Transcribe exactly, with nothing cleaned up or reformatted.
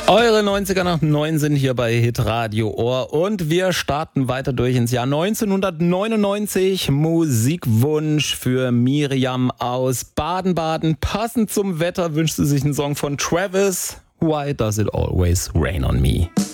Eure neunziger nach neun sind hier bei Hitradio Ohr und wir starten weiter durch ins Jahr neunzehnhundertneunundneunzig. Musikwunsch für Miriam aus Baden-Baden. Passend zum Wetter wünscht sie sich einen Song von Travis. Why Does It Always Rain on Me?